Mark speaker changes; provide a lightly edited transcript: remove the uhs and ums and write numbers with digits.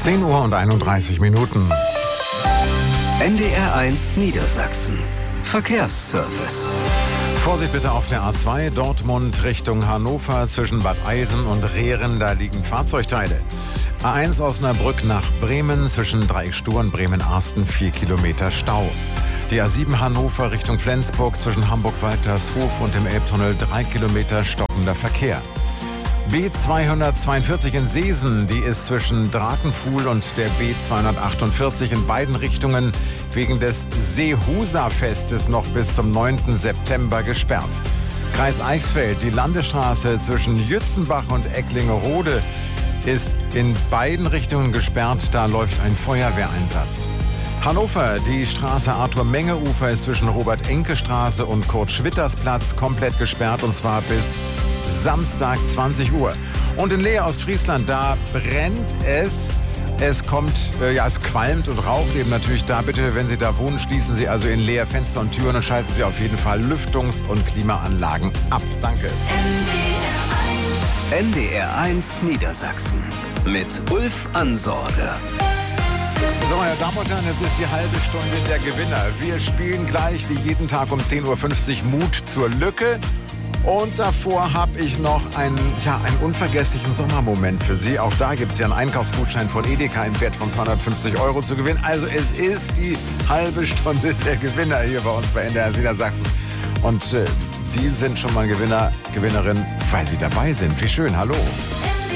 Speaker 1: 10:31 Uhr.
Speaker 2: NDR1 Niedersachsen. Verkehrsservice.
Speaker 1: Vorsicht bitte auf der A2 Dortmund Richtung Hannover zwischen Bad Eilsen und Rehren, da liegen Fahrzeugteile. A1 Osnabrück nach Bremen zwischen Dreieckstuhl und Bremen-Arsten 4 Kilometer Stau. Die A7 Hannover Richtung Flensburg zwischen Hamburg-Waltershof und dem Elbtunnel 3 Kilometer stockender Verkehr. B242 in Seesen, die ist zwischen Drakenfuhl und der B248 in beiden Richtungen wegen des Seehusa-Festes noch bis zum 9. September gesperrt. Kreis Eichsfeld, die Landesstraße zwischen Jützenbach und Ecklingerode ist in beiden Richtungen gesperrt, da läuft ein Feuerwehreinsatz. Hannover, die Straße Arthur-Menge-Ufer ist zwischen Robert-Enke-Straße und Kurt-Schwitters-Platz komplett gesperrt und zwar bis Samstag 20 Uhr. Und in Leer, Ostfriesland, da brennt es. Es qualmt und raucht eben natürlich da. Bitte, wenn Sie da wohnen, schließen Sie also in Leer Fenster und Türen und schalten Sie auf jeden Fall Lüftungs- und Klimaanlagen ab. Danke.
Speaker 2: NDR1 Niedersachsen mit Ulf Ansorge.
Speaker 1: So, meine Damen und Herren, es ist die halbe Stunde der Gewinner. Wir spielen gleich wie jeden Tag um 10:50 Uhr Mut zur Lücke. Und davor habe ich noch einen unvergesslichen Sommermoment für Sie. Auch da gibt es ja einen Einkaufsgutschein von Edeka im Wert von 250 Euro zu gewinnen. Also es ist die halbe Stunde der Gewinner hier bei uns bei NDR Niedersachsen. Und Sie sind schon mal Gewinner, Gewinnerin, weil Sie dabei sind. Wie schön, hallo.